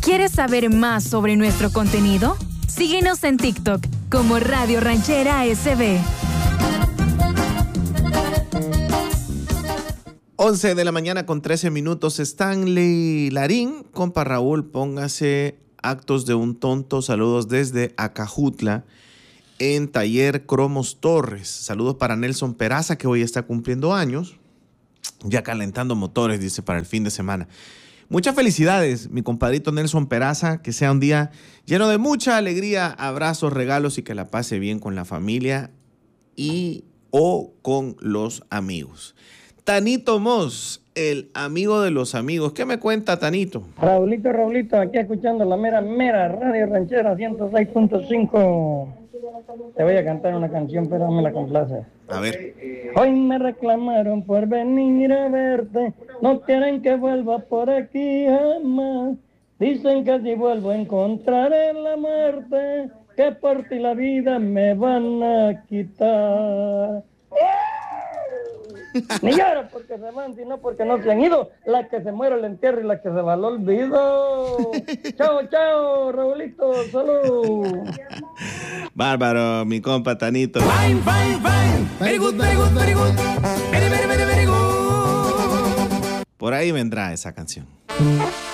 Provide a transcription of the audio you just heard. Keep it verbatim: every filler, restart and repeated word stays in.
¿Quieres saber más sobre nuestro contenido? Síguenos en TikTok como Radio Ranchera S B. once de la mañana con trece minutos. Stanley Larín, compa Raúl, póngase actos de un tonto. Saludos desde Acajutla, en Taller Cromos Torres. Saludos para Nelson Peraza, que hoy está cumpliendo años. Ya calentando motores, dice, para el fin de semana. Muchas felicidades, mi compadrito Nelson Peraza. Que sea un día lleno de mucha alegría, abrazos, regalos y que la pase bien con la familia y o con los amigos. Tanito Moss, el amigo de los amigos. ¿Qué me cuenta, Tanito? Raulito, Raulito, aquí escuchando la mera, mera Radio Ranchera ciento seis punto cinco. Te voy a cantar una canción, pero no me la complace. A ver. Hoy me reclamaron por venir a verte, no quieren que vuelva por aquí jamás. Dicen que si vuelvo encontraré la muerte, que por ti la vida me van a quitar. Ni lloro porque se van, sino porque no se han ido. La que se muere el entierro y la que se va al olvido. Chao, chao, Raulito, salud. Bárbaro, mi compa Tanito. Fine, fine, fine. Very good, very good, very good. Very, very, very, very good. Por ahí vendrá esa canción.